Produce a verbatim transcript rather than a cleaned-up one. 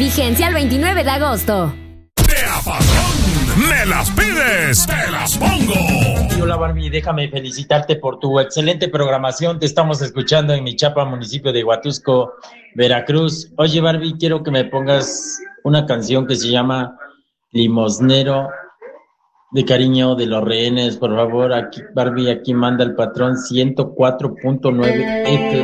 Vigencia el veintinueve de agosto. ¡De apagón! ¡Me las pides! ¡Te las pongo! Hola Barbie, déjame felicitarte por tu excelente programación. Te estamos escuchando en Michapa, municipio de Huatusco, Veracruz. Oye Barbie, quiero que me pongas una canción que se llama Limosnero de Cariño de los Rehenes, por favor. Aquí Barbie, aquí manda el patrón ciento cuatro punto nueve F